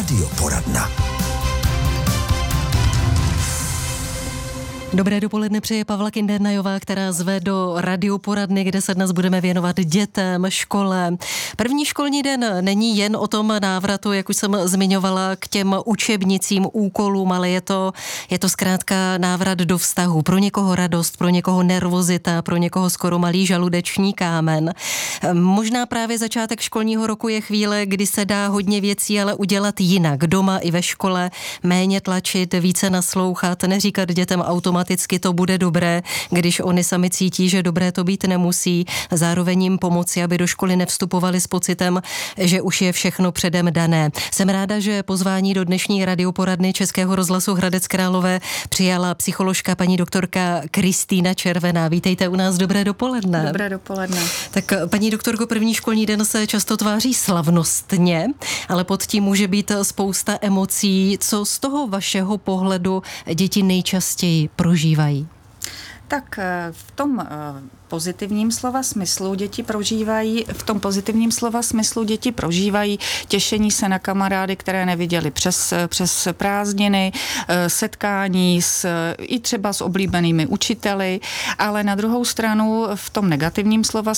Radioporadna. Dobré dopoledne přeje Pavla Kindernajová, která zve do radioporadny, kde se dnes budeme věnovat dětem, škole. První školní den není jen o tom návratu, jak už jsem zmiňovala, k těm učebnicím, úkolům, ale je to zkrátka návrat do vztahu. Pro někoho radost, pro někoho nervozita, pro někoho skoro malý žaludeční kámen. Možná právě začátek školního roku je chvíle, kdy se dá hodně věcí ale udělat jinak. Doma i ve škole, méně tlačit, více naslouchat, neříkat dětem automaticky to bude dobré, když oni sami cítí, že dobré to být nemusí. Zároveň jim pomoci, aby do školy nevstupovali s pocitem, že už je všechno předem dané. Jsem ráda, že pozvání do dnešní radioporadny Českého rozhlasu Hradec Králové přijala psycholožka paní doktorka Kristýna Červená. Vítejte u nás, dobré dopoledne. Dobré dopoledne. Tak paní doktorko, první školní den se často tváří slavnostně, ale pod tím může být spousta emocí. Co z toho vašeho pohledu děti nejčastěji prožívají? Tak v tom pozitivním slova smyslu děti prožívají těšení se na kamarády, které neviděli přes prázdniny, setkání i třeba s oblíbenými učiteli, ale na druhou stranu v tom negativním slova